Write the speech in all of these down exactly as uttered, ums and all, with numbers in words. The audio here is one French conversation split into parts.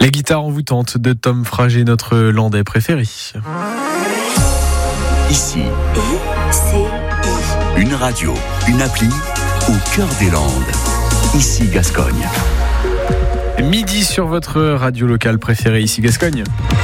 La guitare envoûtante de Tom Frager, notre landais préféré. Ici, I C I. une radio, une appli au cœur des Landes. Ici Gascogne. Midi sur votre radio locale préférée, ici Gascogne.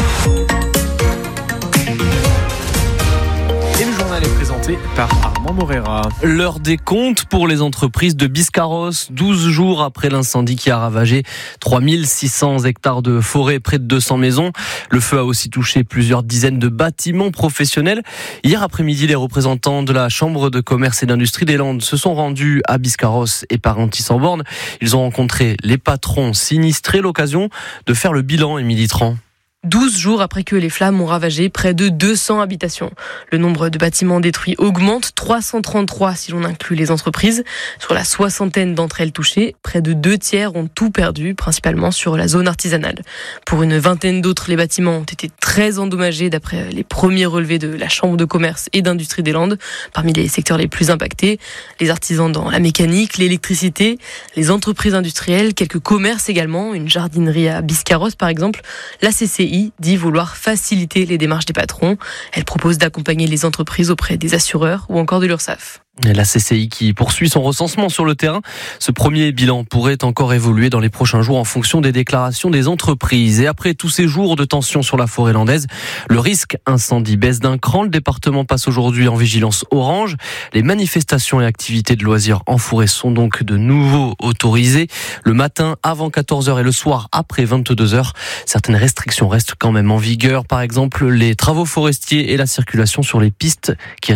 Et le journal est présenté par Armand Morera. L'heure des comptes pour les entreprises de Biscarrosse, douze jours après l'incendie qui a ravagé trois mille six cents hectares de forêt, près de deux cents maisons. Le feu a aussi touché plusieurs dizaines de bâtiments professionnels. Hier après-midi, les représentants de la Chambre de commerce et d'industrie des Landes se sont rendus à Biscarrosse et Parentis-en-Born. Ils ont rencontré les patrons sinistrés, l'occasion de faire le bilan, Émilie Tran. douze jours après que les flammes ont ravagé près de deux cents habitations. Le nombre de bâtiments détruits augmente, trois cent trente-trois si l'on inclut les entreprises. Sur la soixantaine d'entre elles touchées, près de deux tiers ont tout perdu, principalement sur la zone artisanale. Pour une vingtaine d'autres, les bâtiments ont été très endommagés d'après les premiers relevés de la Chambre de commerce et d'industrie des Landes. Parmi les secteurs les plus impactés, les artisans dans la mécanique, l'électricité, les entreprises industrielles, quelques commerces également, une jardinerie à Biscarrosse par exemple. La C C I dit vouloir faciliter les démarches des patrons. Elle propose d'accompagner les entreprises auprès des assureurs ou encore de l'Urssaf. Et la C C I qui poursuit son recensement sur le terrain. Ce premier bilan pourrait encore évoluer dans les prochains jours en fonction des déclarations des entreprises. Et après tous ces jours de tension sur la forêt landaise, le risque incendie baisse d'un cran. Le département passe aujourd'hui en vigilance orange. Les manifestations et activités de loisirs en forêt sont donc de nouveau autorisées. Le matin avant quatorze heures et le soir après vingt-deux heures. Certaines restrictions restent quand même en vigueur. Par exemple, les travaux forestiers et la circulation sur les pistes qui